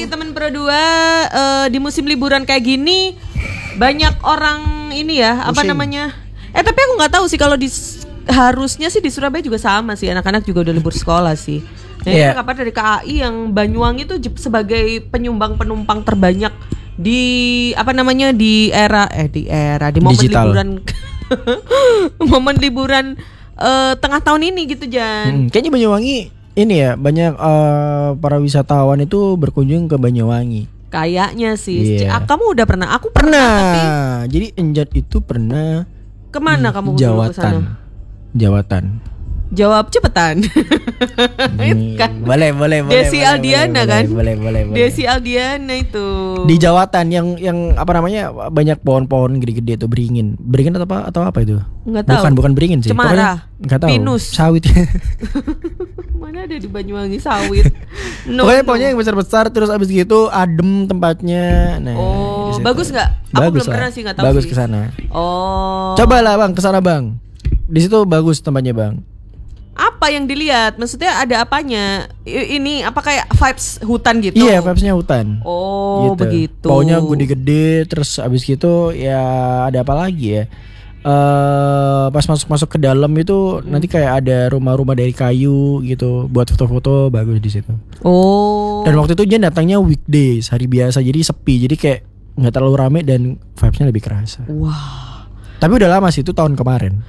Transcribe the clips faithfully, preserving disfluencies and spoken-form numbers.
teman Pro dua uh, di musim liburan kayak gini banyak orang ini ya, apa Pusing. namanya? Eh tapi aku nggak tahu sih kalau di harusnya sih di Surabaya juga sama sih, anak-anak juga udah libur sekolah sih. Nah, yeah. ini kabar dari K A I yang Banyuwangi itu sebagai penyumbang penumpang terbanyak di apa namanya di era eh di era di momen Digital. liburan momen liburan uh, tengah tahun ini gitu Jan. Hmm, kayaknya Banyuwangi ini ya banyak uh, para wisatawan itu berkunjung ke Banyuwangi. Kayaknya sih. Yeah. C- kamu udah pernah? Aku Pernah. pernah. Tapi Jadi Enjat itu pernah kemana kamu dulu Jawatan. kesana? Jawatan. Jawab cepetan. Hmm, Kan. boleh, boleh, boleh. Desi boleh, Aldiana boleh, kan? Boleh, boleh, boleh. Desi Aldiana itu. Di Jawatan yang yang apa namanya banyak pohon-pohon gede-gede tuh beringin. Beringin atau apa atau apa itu? Nggak tahu. Bukan bukan beringin sih. Cemara. Enggak tahu. Pinus. Sawit. Mana ada di Banyuwangi sawit? No, pokoknya no. pokoknya yang besar-besar terus abis gitu adem tempatnya. Nah, Oh, di situ. bagus nggak? Aku Bagus belum lah. pernah sih, nggak tahu Bagus sih. ke sana. Oh. Coba lah Bang, ke sana Bang. Di situ bagus tempatnya Bang. Apa yang dilihat? Maksudnya ada apanya? I- Ini apa kayak vibes hutan gitu? Iya, vibes-nya hutan. Oh, gitu. begitu. Pohonnya gede-gede terus abis gitu ya ada apa lagi ya? Eh pas masuk-masuk ke dalam itu Hmm. nanti kayak ada rumah-rumah dari kayu gitu buat foto-foto bagus di situ. Oh. Dan waktu itu Jen datangnya weekdays, hari biasa jadi sepi. Jadi kayak nggak terlalu rame dan vibes-nya lebih kerasa. Wah. Tapi udah lama sih, itu tahun kemarin.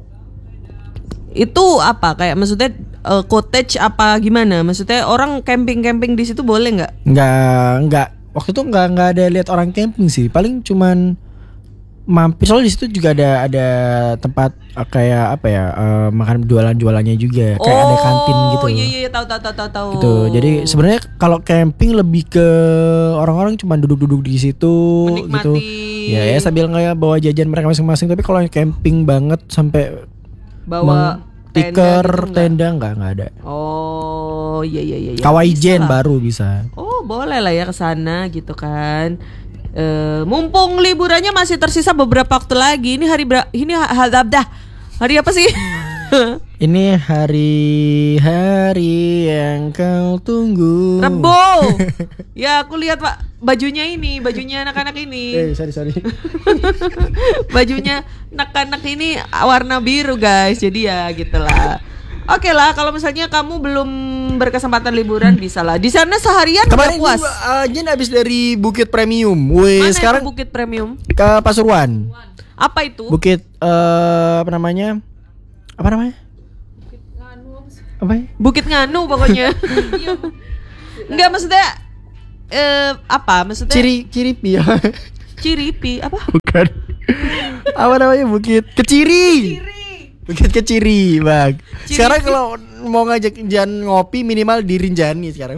Itu apa kayak maksudnya uh, cottage apa gimana? Maksudnya orang camping-camping di situ boleh nggak? Nggak nggak waktu itu nggak nggak ada lihat orang camping sih. Paling cuman mampir, soalnya di situ juga ada ada tempat uh, kayak apa ya uh, makan jualan-jualannya juga, kayak ada kantin gitu. Oh iya iya tahu tahu tahu tahu tahu. Gitu. Jadi sebenarnya kalau camping lebih ke orang-orang cuma duduk-duduk di situ Menikmati. gitu. Ya, ya sambil nggak bawa jajan mereka masing-masing. Tapi kalau yang camping banget sampai bawa tikar tenda, gitu tenda nggak nggak ada. Oh iya iya iya. iya. Kawaijen Bisa lah. baru bisa. Oh boleh lah ya ke sana gitu kan. Eh, mumpung liburannya masih tersisa beberapa waktu lagi. Ini hari ber- ini hadabdah. Hari apa sih? Ini hari-hari yang kau tunggu. Rebo. Ya aku lihat Pak bajunya ini, bajunya anak-anak ini. Eh sorry sorry. Bajunya anak-anak ini warna biru guys. Jadi ya gitulah. Oke lah kalau misalnya kamu belum berkesempatan liburan bisa lah. Di sana seharian udah Kemarin puas. uh, Jen abis dari Bukit Premium. Wih, Mana sekarang itu Bukit Premium? ke Pasuruan. Apa itu? Bukit eh apa namanya? Apa namanya? Apa ya? Bukit Nganu pokoknya. Enggak maksudnya eh apa? Maksudnya Ciri Ciripi ya. Ciripi apa? Bukan. Apa namanya? Bukit Keciri. Bukit Keciri, Bang. Ciri. Sekarang kalau mau ngajak Jan ngopi minimal di Rinjani sekarang.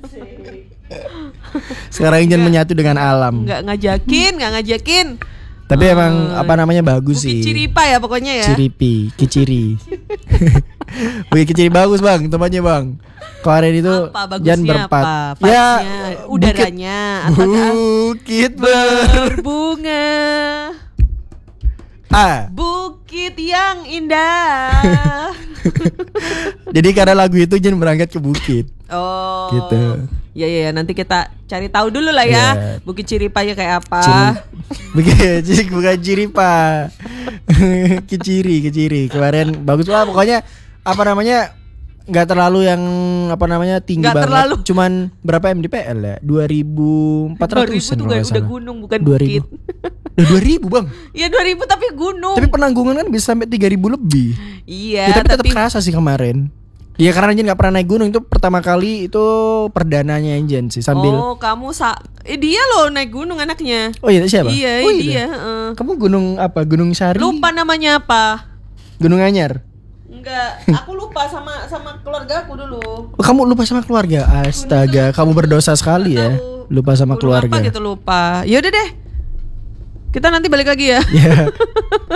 Sekarang Jan menyatu dengan alam. Enggak ngajakin, enggak ngajakin. Tapi emang apa namanya bagus Bukit sih. Ciripa ya pokoknya ya. Ciripi, Kiciri. Bukit Kiciri bagus Bang, tempatnya Bang. Kemarin itu Apa bagusnya Jan berempat. apa? Ya, Vibes-nya, udaranya atau Bukit Ber. berbunga. Ah. Bukit yang indah. Jadi karena lagu itu Jan berangkat ke bukit. Oh. Gitu. Ya ya ya, nanti kita cari tahu dulu lah ya. Iya. Bukit Ciripanya kayak apa. Ciri. Bukit Ciri bukan Ciripa. Keciri, Keciri. Kemarin bagus lah pokoknya apa namanya? Enggak terlalu yang apa namanya tinggi Nggak banget. terlalu. Cuman berapa M D P L ya? dua ribu empat ratus-an dua ribu tuh kalau nggak udah salah. gunung bukan dua ribu. bukit. Udah dua ribu Bang. Iya dua ribu tapi gunung. Tapi penanggungan kan bisa sampai tiga ribu lebih. Iya, Ya, tapi tetap tapi kerasa sih kemarin. Iya karena Jen gak pernah naik gunung. Itu pertama kali itu perdananya Jen sih sambil. Oh, kamu sa eh, dia loh naik gunung anaknya. Oh iya siapa? Iya, Oh, iya, iya. dia, heeh. Kamu gunung apa? Gunung Sari? Lupa namanya apa? Gunung Anyar? Enggak, aku lupa sama sama keluarga aku dulu. Oh, kamu lupa sama keluarga? Astaga, kamu berdosa sekali ya. Tahu. Lupa sama Gunung keluarga. apa gitu lupa. Ya udah deh. Kita nanti balik lagi ya. Ya.